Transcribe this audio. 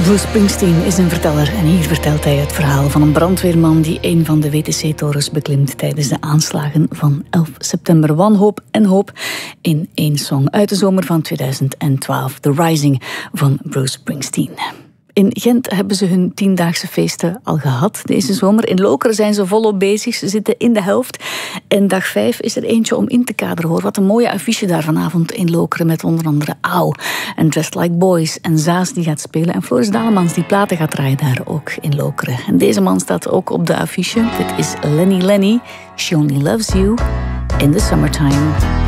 Bruce Springsteen is een verteller en hier vertelt hij het verhaal van een brandweerman die een van de WTC-torens beklimt tijdens de aanslagen van 11 september. Wanhoop en hoop in één song uit de zomer van 2012, The Rising van Bruce Springsteen. In Gent hebben ze hun 10-daagse feesten al gehad deze zomer. In Lokeren zijn ze volop bezig. Ze zitten in de helft. En dag 5 is er eentje om in te kaderen. Hoor. Wat een mooie affiche daar vanavond in Lokeren. Met onder andere Auw en Dressed Like Boys. En Zaas die gaat spelen. En Floris Dalemans die platen gaat draaien daar ook in Lokeren. En deze man staat ook op de affiche. Dit is Lenny Lenny. She Only Loves You in the Summertime.